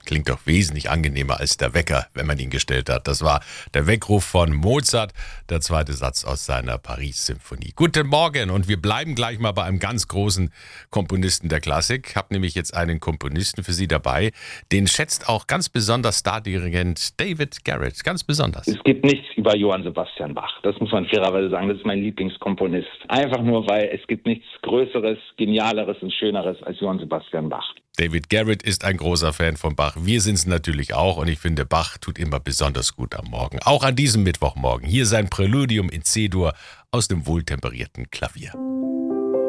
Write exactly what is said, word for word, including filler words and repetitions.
klingt doch wesentlich angenehmer als der Wecker, wenn man ihn gestellt hat. Das war der Weckruf von Mozart, der zweite Satz aus seiner Paris-Symphonie. Guten Morgen und wir bleiben gleich mal bei einem ganz großen Komponisten der Klassik. Ich habe nämlich jetzt einen Komponisten für Sie dabei, den schätzt auch ganz besonders Stardirigent David Garrett, ganz besonders. Es gibt nichts über Johann Sebastian Bach, das muss man fairerweise sagen, das ist mein Lieblingskomponist. Einfach nur, weil es gibt nichts Größeres, Genialeres und Schöneres als Johann Sebastian Bach. David Garrett ist ein großer Fan von Bach. Wir sind es natürlich auch und ich finde, Bach tut immer besonders gut am Morgen. Auch an diesem Mittwochmorgen. Hier sein Präludium in C-Dur aus dem wohltemperierten Klavier.